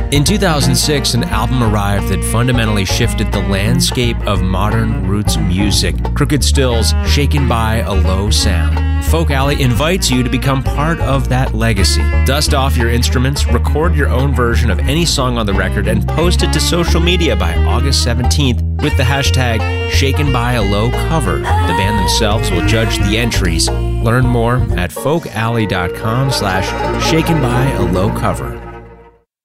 In 2006, an album arrived that fundamentally shifted the landscape of modern roots music. Crooked Stills, Shaken by a Low Sound. Folk Alley invites you to become part of that legacy. Dust off your instruments, record your own version of any song on the record, and post it to social media by August 17th with the hashtag #ShakenByALowCover. The band themselves will judge the entries. Learn more at folkalley.com/ShakenByALowCover.